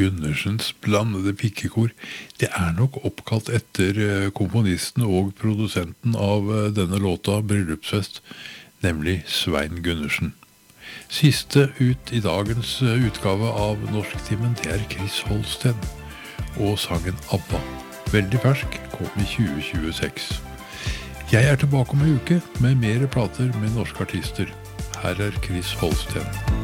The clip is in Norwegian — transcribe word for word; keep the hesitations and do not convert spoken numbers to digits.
Gundersens blandede pikkekor, det er nok oppkalt etter eh, komponisten og produsenten av eh, denne låta Bryllupsfest, nemlig Svein Gundersen. Siste ut i dagens eh, utgave av Norsktimen, det er Chris Holsten, og sangen ABBA. Veldig fersk, kom i tjue tjueseks. Jeg er tilbake om en uke med mer plater med norske artister. Her er Chris Holsten.